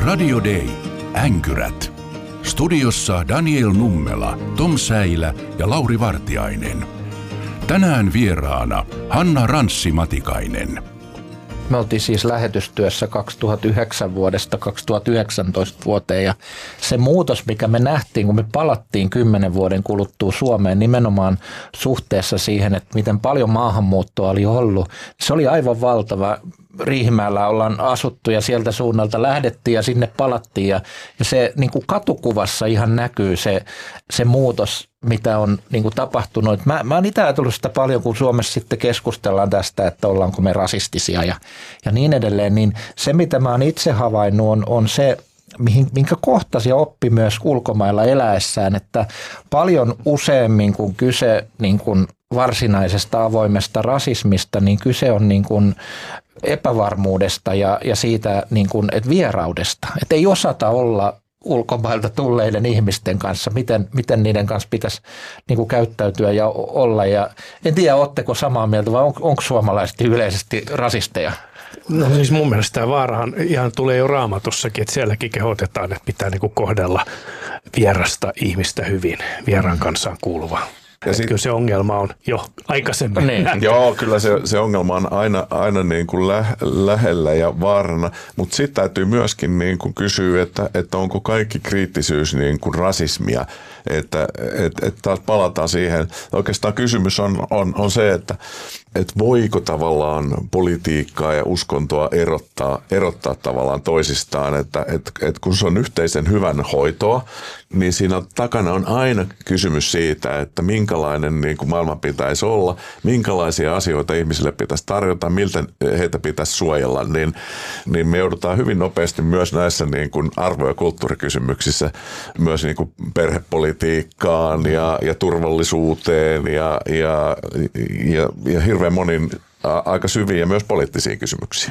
Radio Day. Änkyrät. Studiossa Daniel Nummela, Tom Säilä ja Lauri Vartiainen. Tänään vieraana Hanna Ranssi-Matikainen. Me oltiin siis lähetystyössä 2009 vuodesta 2019 vuoteen ja se muutos, mikä me nähtiin, kun me palattiin 10 vuoden kuluttua Suomeen nimenomaan suhteessa siihen, että miten paljon maahanmuuttoa oli ollut, se oli aivan valtava. Riihimäellä ollaan asuttu ja sieltä suunnalta lähdettiin ja sinne palattiin ja se niin kuin katukuvassa ihan näkyy se muutos, mitä on niin kuin tapahtunut. Mä oon itse ajatellut sitä paljon, kun Suomessa sitten keskustellaan tästä, että ollaanko me rasistisia ja niin edelleen, niin se mitä mä oon itse havainnut on se, minkä kohtasi ja oppi myös ulkomailla eläessään, että paljon useammin kuin kyse niin kuin varsinaisesta avoimesta rasismista, niin kyse on niin kuin epävarmuudesta ja siitä niin kuin, että vieraudesta. Että ei osata olla ulkomailta tulleiden ihmisten kanssa, miten niiden kanssa pitäisi niin kuin käyttäytyä ja olla. Ja en tiedä, ootteko samaa mieltä vai onko suomalaiset yleisesti rasisteja? No siis mun mielestä tämä vaarahan ihan tulee jo Raamatussakin, että sielläkin kehotetaan, että pitää niin kuin kohdella vierasta ihmistä hyvin, vieraan kansaan kuuluvaa. Kyllä se ongelma on jo aikaisemmin. Joo, kyllä se ongelma on aina niin kuin lähellä ja vaarana, mutta sitten täytyy myöskin niin kuin kysyä, että onko kaikki kriittisyys niin kuin rasismia, että taas palataan siihen. Oikeastaan kysymys on se, että voiko tavallaan politiikkaa ja uskontoa erottaa tavallaan toisistaan, että kun se on yhteisen hyvän hoitoa, niin siinä takana on aina kysymys siitä, että minkälainen niin kuin maailma pitäisi olla, minkälaisia asioita ihmisille pitäisi tarjota, miltä heitä pitäisi suojella, niin me joudutaan hyvin nopeasti myös näissä niin kuin arvo- ja kulttuurikysymyksissä myös niin kuin perhepolitiikkaan ja turvallisuuteen ja hirveän monin aika syviin ja myös poliittisiin kysymyksiin.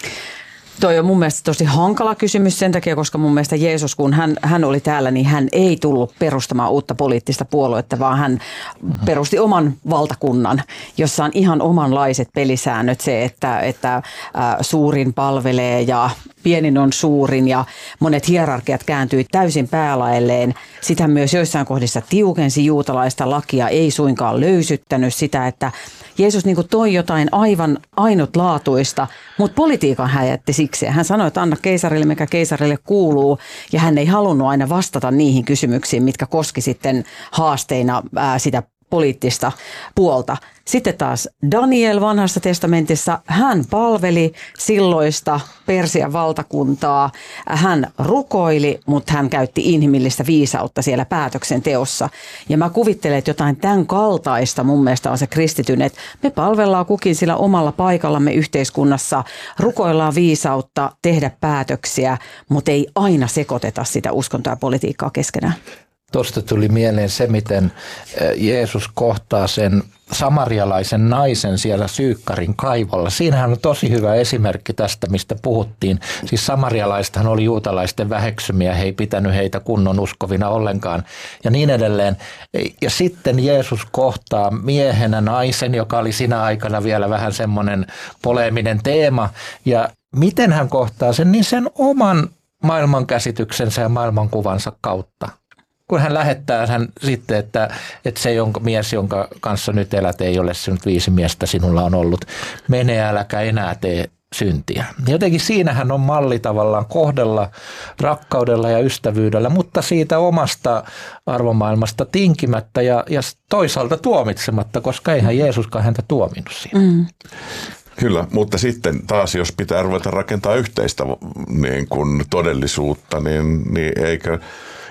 Toi on mun mielestä tosi hankala kysymys sen takia, koska mun mielestä Jeesus, kun hän oli täällä, niin hän ei tullut perustamaan uutta poliittista puoluetta, vaan hän perusti oman valtakunnan, jossa on ihan omanlaiset pelisäännöt. Se, että suurin palvelee ja pienin on suurin ja monet hierarkiat kääntyi täysin päälaelleen. Sitä hän myös joissain kohdissa tiukensi juutalaista lakia, ei suinkaan löysyttänyt sitä, että Jeesus niin kuin toi jotain aivan ainutlaatuista, mutta politiikan hän jätti siksi. Hän sanoi, että anna keisarille, mikä keisarille kuuluu, ja hän ei halunnut aina vastata niihin kysymyksiin, mitkä koski sitten haasteina sitä poliittista puolta. Sitten taas Daniel vanhassa testamentissa, hän palveli silloista Persian valtakuntaa. Hän rukoili, mutta hän käytti inhimillistä viisautta siellä päätöksenteossa. Ja mä kuvittelen, että jotain tämän kaltaista mun mielestä on se kristityn, että me palvellaan kukin sillä omalla paikallamme yhteiskunnassa, rukoillaan viisautta, tehdä päätöksiä, mutta ei aina sekoiteta sitä uskontoa ja politiikkaa keskenään. Tuosta tuli mieleen se, miten Jeesus kohtaa sen samarialaisen naisen siellä Syykkarin kaivolla. Siinähän on tosi hyvä esimerkki tästä, mistä puhuttiin. Siis samarialaisethan oli juutalaisten väheksymiä, he ei pitänyt heitä kunnon uskovina ollenkaan ja niin edelleen. Ja sitten Jeesus kohtaa miehenä naisen, joka oli siinä aikana vielä vähän semmoinen poleeminen teema. Ja miten hän kohtaa sen, niin sen oman maailmankäsityksensä ja maailmankuvansa kautta. Kun hän lähettää hän sitten, että se mies, jonka kanssa nyt elät, ei ole sinut 5 miestä sinulla on ollut. Mene, äläkä enää tee syntiä. Jotenkin siinähän on malli tavallaan kohdella rakkaudella ja ystävyydellä, mutta siitä omasta arvomaailmasta tinkimättä ja toisaalta tuomitsematta, koska eihän Jeesuskaan häntä tuominnut siinä. Mm. Kyllä, mutta sitten taas jos pitää ruveta rakentaa yhteistä niin kuin todellisuutta, niin eikö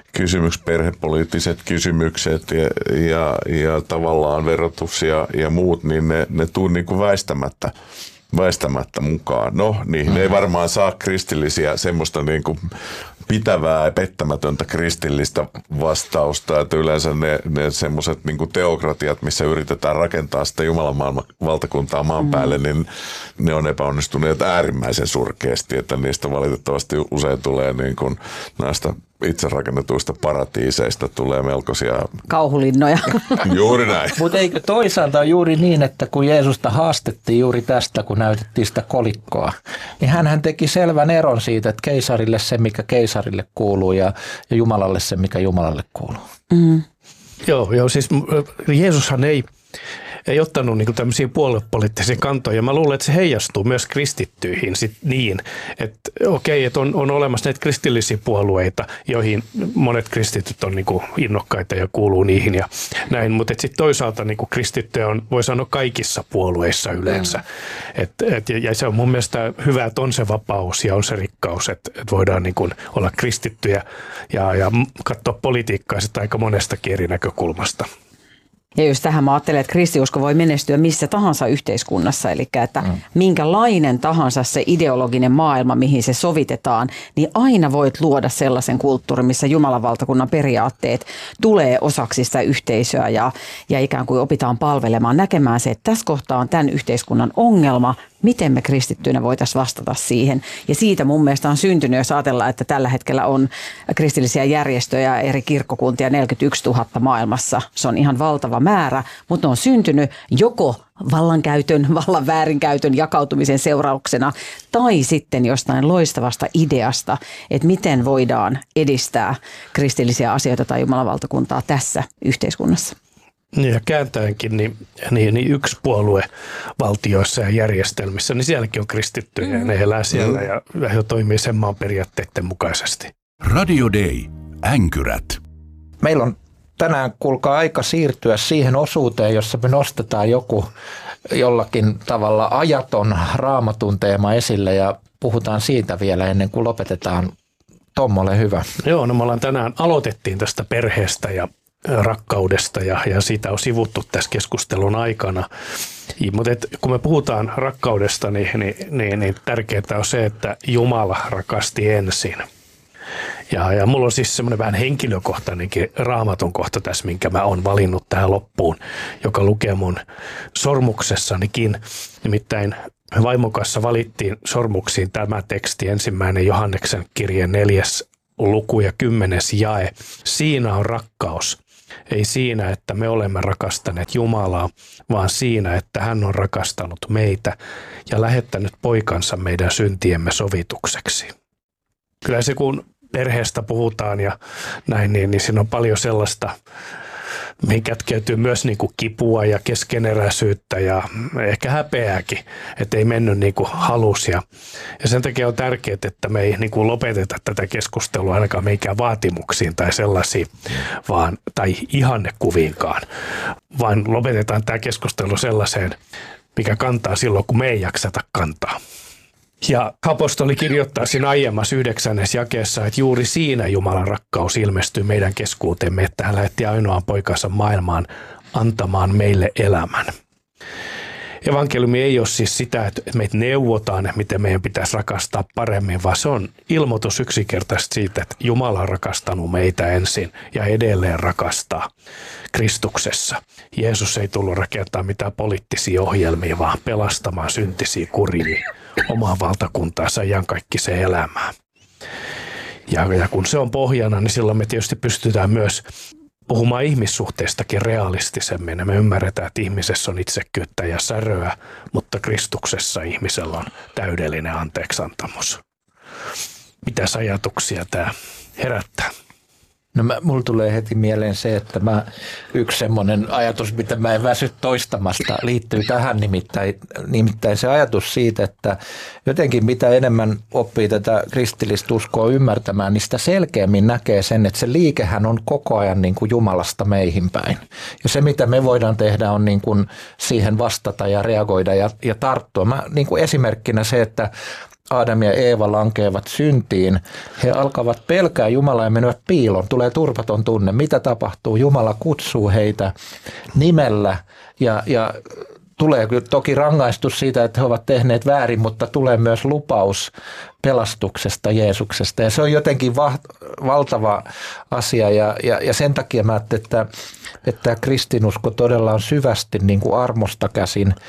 perhepoliittiset kysymykset ja tavallaan verotus ja muut, niin ne tuu niin kuin väistämättä mukaan. No, niihin ei varmaan saa kristillisiä semmoista niin kuin pitävää ja pettämätöntä kristillistä vastausta, että yleensä ne semmoiset niin kuin teokratiat, missä yritetään rakentaa sitä Jumalan valtakuntaa maan päälle, niin ne on epäonnistuneet äärimmäisen surkeasti, että niistä valitettavasti usein tulee niin kuin näistä itse rakennetuista paratiiseista tulee melkoisia kauhulinnoja. Juuri näin. Mutta eikö toisaalta ole juuri niin, että kun Jeesusta haastettiin juuri tästä, kun näytettiin sitä kolikkoa, niin hänhän teki selvän eron siitä, että keisarille se, mikä keisarille kuuluu ja Jumalalle se, mikä Jumalalle kuuluu. Mm. Joo, siis Jeesushan ei ottanut niin tämmöisiä puoluepoliittisia kantoja. Mä luulen, että se heijastuu myös kristittyihin sit niin, että okei, että on olemassa näitä kristillisiä puolueita, joihin monet kristityt on niin innokkaita ja kuuluu niihin ja näin, mutta sitten toisaalta niin kristittyjä on, voi sanoa, kaikissa puolueissa yleensä. Ja se on mun mielestä hyvä, että on se vapaus ja on se rikkaus, että voidaan niin olla kristittyjä ja katsoa politiikkaa sitä aika monestakin eri näkökulmasta. Ja just tähän mä ajattelen, että kristiusko voi menestyä missä tahansa yhteiskunnassa, eli että minkälainen tahansa se ideologinen maailma, mihin se sovitetaan, niin aina voit luoda sellaisen kulttuurin, missä Jumalan valtakunnan periaatteet tulee osaksi sitä yhteisöä ja ikään kuin opitaan palvelemaan, näkemään se, että tässä kohtaa on tämän yhteiskunnan ongelma, miten me kristittyinä voitaisiin vastata siihen. Ja siitä mun mielestä on syntynyt, jos ajatellaan, että tällä hetkellä on kristillisiä järjestöjä, eri kirkkokuntia, 41 000 maailmassa. Se on ihan valtava määrä, mutta ne on syntynyt joko vallan väärinkäytön jakautumisen seurauksena tai sitten jostain loistavasta ideasta, että miten voidaan edistää kristillisiä asioita tai Jumalan valtakuntaa tässä yhteiskunnassa. Ja kääntäenkin, niin yksi puolue valtioissa ja järjestelmissä, niin sielläkin on kristittyjä ja ne elää siellä ja he toimii sen maan periaatteiden mukaisesti. Radio Day. Änkyrät. Meillä on tänään, kuulkaa, aika siirtyä siihen osuuteen, jossa me nostetaan joku jollakin tavalla ajaton raamatun teema esille ja puhutaan siitä vielä ennen kuin lopetetaan. Tommo, ole hyvä. Joo, no me ollaan tänään aloitettiin tästä perheestä ja rakkaudesta ja siitä on sivuttu tässä keskustelun aikana. Mutta kun me puhutaan rakkaudesta, niin tärkeää on se, että Jumala rakasti ensin. Ja mulla on siis semmoinen vähän henkilökohtainenkin raamatun kohta tässä, minkä mä oon valinnut tähän loppuun, joka lukee mun sormuksessanikin. Nimittäin vaimon kanssa valittiin sormuksiin tämä teksti, 1. Johanneksen kirjeen 4. luku ja 10. jae. Siinä on rakkaus. Ei siinä, että me olemme rakastaneet Jumalaa, vaan siinä, että hän on rakastanut meitä ja lähettänyt poikansa meidän syntiemme sovitukseksi. Kyllä se, kun perheestä puhutaan ja näin, niin siinä on paljon sellaista, mihin kätkeytyy myös niin kuin kipua ja keskeneräisyyttä ja ehkä häpeääkin, että ei mennyt niin kuin halusi. Ja sen takia on tärkeää, että me ei niin kuin lopeteta tätä keskustelua ainakaan meikään vaatimuksiin tai sellaisiin, tai ihannekuviinkaan, vaan lopetetaan tämä keskustelu sellaiseen, mikä kantaa silloin, kun me ei jakseta kantaa. Ja apostoli kirjoittaa siinä aiemmassa 9. jakeessa, että juuri siinä Jumalan rakkaus ilmestyy meidän keskuutemme, että hän lähetti ainoan poikansa maailmaan antamaan meille elämän. Evankeliumi ei ole siis sitä, että meitä neuvotaan, miten meidän pitäisi rakastaa paremmin, vaan se on ilmoitus yksinkertaisesti siitä, että Jumala on rakastanut meitä ensin ja edelleen rakastaa Kristuksessa. Jeesus ei tullut rakentamaan mitään poliittisia ohjelmia, vaan pelastamaan syntisiä kuriin omaa valtakuntaansa iankaikkiseen elämään. Ja kun se on pohjana, niin silloin me tietysti pystytään myös puhumaan ihmissuhteistakin realistisemmin. Ja me ymmärretään, että ihmisessä on itsekkyyttä ja säröä, mutta Kristuksessa ihmisellä on täydellinen anteeksiantamus. Mitäs ajatuksia tämä herättää? No mulla tulee heti mieleen se, että yksi semmoinen ajatus, mitä mä en väsy toistamasta, liittyy tähän nimittäin se ajatus siitä, että jotenkin mitä enemmän oppii tätä kristillistä uskoa ymmärtämään, niin sitä selkeämmin näkee sen, että se liikehän on koko ajan niin kuin Jumalasta meihin päin. Ja se, mitä me voidaan tehdä, on niin kuin siihen vastata ja reagoida ja tarttua. Niin kuin esimerkkinä se, että Adam ja Eeva lankeavat syntiin, he alkavat pelkää Jumalaa ja menevät piiloon. Tulee turvaton tunne. Mitä tapahtuu? Jumala kutsuu heitä nimellä ja tulee toki rangaistus siitä, että he ovat tehneet väärin, mutta tulee myös lupaus pelastuksesta Jeesuksesta. Ja se on jotenkin valtava asia ja sen takia mä ajattelin, että kristinusko todella on syvästi niin kuin armosta käsin.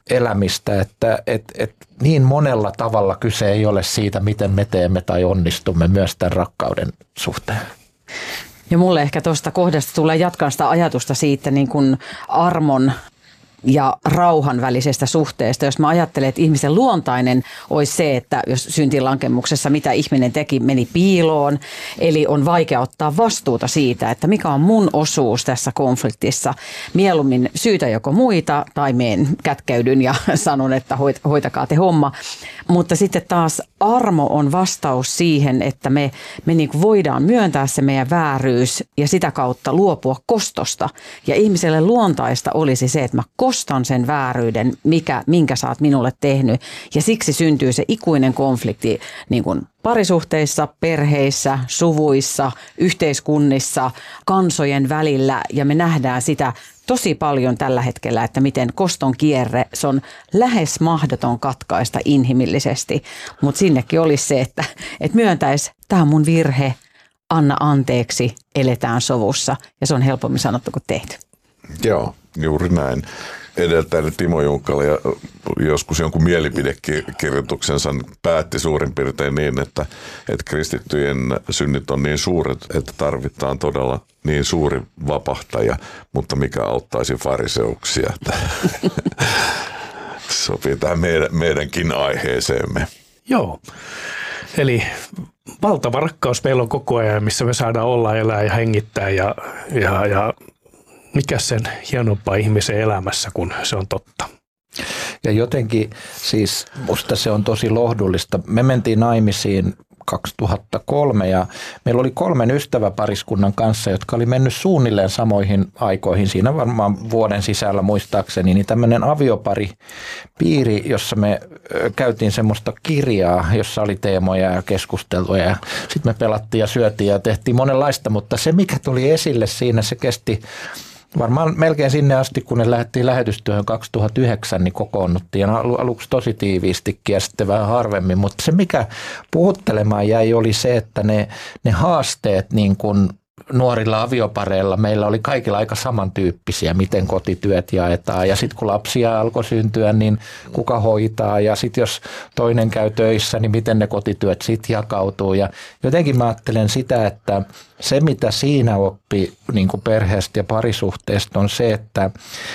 elämistä, että niin monella tavalla kyse ei ole siitä, miten me teemme tai onnistumme myös tämän rakkauden suhteen. Ja mulle ehkä tuosta kohdasta tulee jatkaa sitä ajatusta siitä niin kuin armon ja rauhan välisestä suhteesta. Jos mä ajattelen, että ihmisen luontainen olisi se, että jos syntilankemuksessa mitä ihminen teki meni piiloon, eli on vaikea ottaa vastuuta siitä, että mikä on mun osuus tässä konfliktissa. Mieluummin syytä joko muita tai meen kätkeydyn ja sanon, että hoitakaa te homma. Mutta sitten taas armo on vastaus siihen, että me niin kuin voidaan myöntää se meidän vääryys ja sitä kautta luopua kostosta. Ja ihmiselle luontaista olisi se, että mä kostan sen vääryyden, minkä sä oot minulle tehnyt. Ja siksi syntyy se ikuinen konflikti niin kuin parisuhteissa, perheissä, suvuissa, yhteiskunnissa, kansojen välillä. Ja me nähdään sitä tosi paljon tällä hetkellä, että miten koston kierre, se on lähes mahdoton katkaista inhimillisesti. Mutta sinnekin olisi se, että myöntäisi, tämä on mun virhe, anna anteeksi, eletään sovussa. Ja se on helpommin sanottu kuin tehty. Joo, juuri näin. Edeltäjä Timo Junkkala ja joskus jonkun mielipidekirjoituksensa päätti suurin piirtein niin, että kristittyjen synnit on niin suuret, että tarvitaan todella niin suuri vapahtaja, mutta mikä auttaisi fariseuksia. Sopii tähän meidänkin aiheeseemme. Joo, eli valtava rakkaus meillä on koko ajan, missä me saadaan olla, elää ja hengittää ja mikä sen hienompaa ihmisen elämässä, kun se on totta. Ja jotenkin siis musta se on tosi lohdullista. Me mentiin naimisiin 2003 ja meillä oli 3 ystäväpariskunnan kanssa, jotka oli mennyt suunnilleen samoihin aikoihin. Siinä varmaan vuoden sisällä muistaakseni, niin tämmöinen avioparipiiri, jossa me käytiin semmoista kirjaa, jossa oli teemoja ja keskusteltuja. Ja sitten me pelattiin ja syötiin ja tehtiin monenlaista, mutta se mikä tuli esille siinä, se kesti varmaan melkein sinne asti, kun ne lähdettiin lähetystyöhön 2009, niin kokoonnuttiin aluksi tosi tiiviistikin ja sitten vähän harvemmin. Mutta se, mikä puhuttelemaan jäi, oli se, että ne haasteet niin kuin nuorilla aviopareilla meillä oli kaikilla aika samantyyppisiä, miten kotityöt jaetaan. Ja sitten kun lapsia alkoi syntyä, niin kuka hoitaa. Ja sitten jos toinen käy töissä, niin miten ne kotityöt sitten jakautuu. Ja jotenkin mä ajattelen sitä, että se mitä siinä oppi niin kuin perheestä ja parisuhteesta on se, että